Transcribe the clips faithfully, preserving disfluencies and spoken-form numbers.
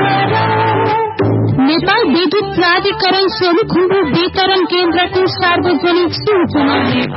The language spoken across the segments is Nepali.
नेपाल विद्युत प्राधिकरण सोलुखुम्बु वितरण केन्द्रको सार्वजनिक सूचना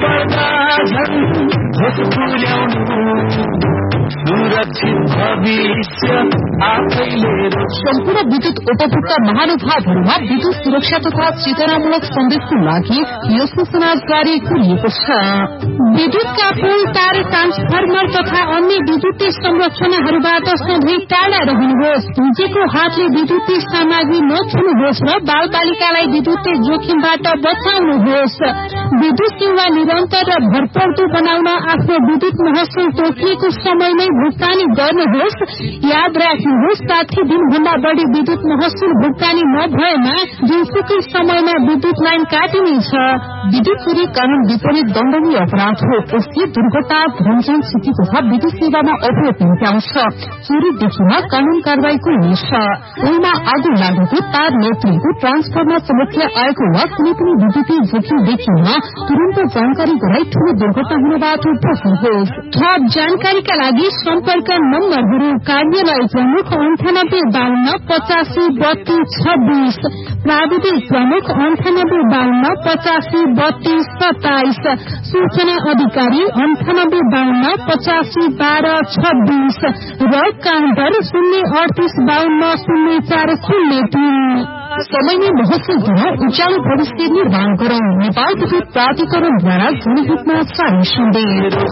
सम्पूर्ण विद्युत उपभोक्ता महानुभावहरूमा विद्युत सुरक्षा तथा चेतनामूलक सन्देशको लागि यो सूचना जारी गरिएको छ। विद्युतका पोल, तार, ट्रान्सफर्मर तथा अन्य विद्युतीय संरचनाहरूबाट सधैँ टाढा रहनुहोस्। दुजेको हातले विद्युतीय सामग्री नछुनुहोस् र बाल बालिकालाई विद्युतीय जोखिमबाट बचाउनुहोस्। विद्युत सेवा निरन्तर र भरपर्दो बनाउन आफ्नो विद्युत महसुल तोकिएको समयमै भुक्तानी गर्नुहोस्। याद राख्नुहोस्, साठी दिनभन्दा बढ़ी विद्युत महसुल भुक्तानी नभएमा जुनसुकै समयमा विद्युत लाइन काटिनेछ। विद्युत चोरी कानून विपरीत दण्डनीय अपराध हो। यसले दुर्घटना, भ्रमण, क्षति तथा विद्युत सेवामा अवरोध निम्त्याउँछ। चोरी देखेमा कानून कारवाहीको हुनेछ। पोलमा आगो लागेको, तार नोत्रिएको, ट्रान्सफर्मर समस्या आएको वा कुनै पनि विद्युतीय जोखिम देखिएमा तुरन्त जानकारी गराई ठूलो दुर्घटना हुनबाट बच्नुहोस्। थप जानकारीका लागि सम्पर्क नम्बरहरू: कार्यालय प्रमुख अन्ठानब्बे बाहन्न पचासी बत्तीस छब्बीस, प्राविधिक प्रमुख अन्ठानब्बे बाहन्न पचासी बत्तीस सत्ताइस, सूचना अधिकारी अन्ठानब्बे बाहन्न पचासी बाह्र छब्बीस र काउन्टर शून्य अडतीस बाहन्न शून्य चार शून्य तीन। समयमै महसुल दिन उज्यालो भविष्य निर्माण गरौं। नेपाल विद्युत प्राधिकरणद्वारा जनहितमा जारी सन्देश।